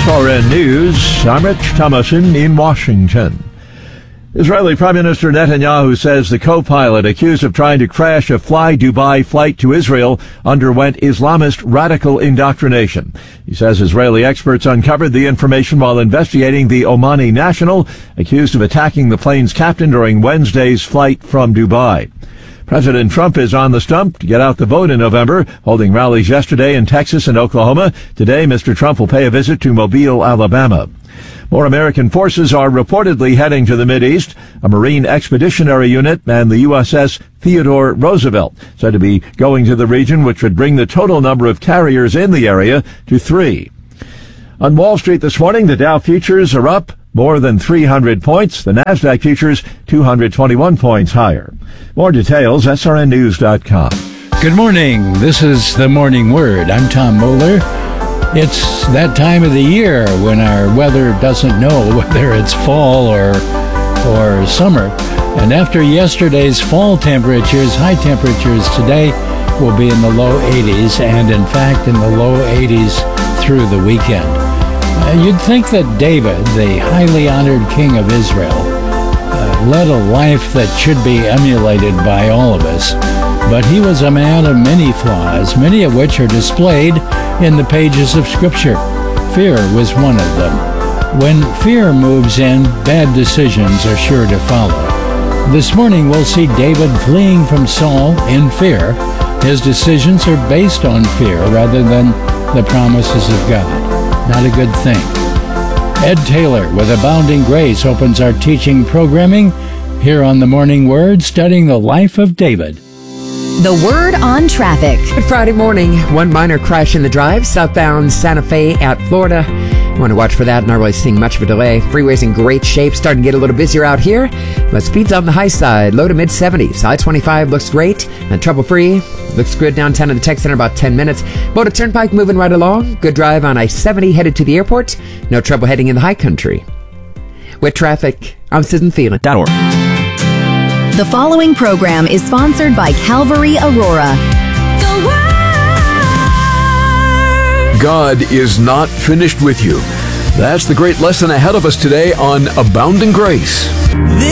SRN News, I'm Rich Thomason in Washington. Israeli Prime Minister Netanyahu says the co-pilot accused of trying to crash a Fly Dubai flight to Israel underwent Islamist radical indoctrination. He says Israeli experts uncovered the information while investigating the Omani national accused of attacking the plane's captain during Wednesday's flight from Dubai. President Trump is on the stump to get out the vote in November, holding rallies yesterday in Texas and Oklahoma. Today, Mr. Trump will pay a visit to Mobile, Alabama. More American forces are reportedly heading to the Mideast. A Marine Expeditionary Unit and the USS Theodore Roosevelt said to be going to the region, which would bring the total number of carriers in the area to 3. On Wall Street this morning, the Dow futures are up more than 300 points. The Nasdaq futures 221 points higher. More details, srnnews.com. Good morning. This is the Morning Word. I'm Tom Moeller. It's that time of the year when our weather doesn't know whether it's fall or summer. And after yesterday's fall temperatures, high temperatures today will be in the low 80s, and in fact in the low 80s through the weekend. You'd think that David, the highly honored king of Israel, led a life that should be emulated by all of us. But he was a man of many flaws, many of which are displayed in the pages of Scripture. Fear was one of them. When fear moves in, bad decisions are sure to follow. This morning we'll see David fleeing from Saul in fear. His decisions are based on fear rather than the promises of God. Not a good thing. Ed Taylor with Abounding Grace opens our teaching programming here on the Morning Word, studying the life of David. The Word on traffic. Good Friday morning. One minor crash in the drive, southbound Santa Fe at Florida. You want to watch for that, not really seeing much of a delay. Freeway's in great shape, starting to get a little busier out here, but speeds on the high side, low to mid-70s. I-25 looks great and trouble-free. Looks good downtown in the tech center, about 10 minutes. Motor Turnpike moving right along. Good drive on I-70 headed to the airport. No trouble heading in the high country. With traffic, I'm Susan Thielen.org. The following program is sponsored by Calvary Aurora. The Word. God is not finished with you. That's the great lesson ahead of us today on Abounding Grace.